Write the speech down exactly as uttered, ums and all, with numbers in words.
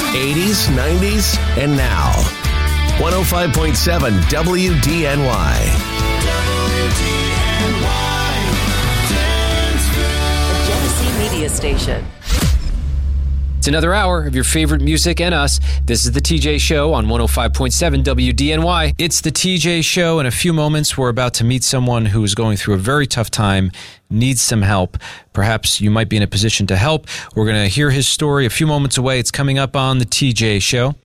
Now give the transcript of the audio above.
eighties, nineties, and now. one oh five point seven W D N Y. W D N Y, The Genesee Media Station. It's another hour of your favorite music and us. This is The T J Show on one oh five point seven W D N Y. It's The T J Show. In a few moments, we're about to meet someone who is going through a very tough time, needs some help. Perhaps you might be in a position to help. We're going to hear his story a few moments away. It's coming up on The T J Show.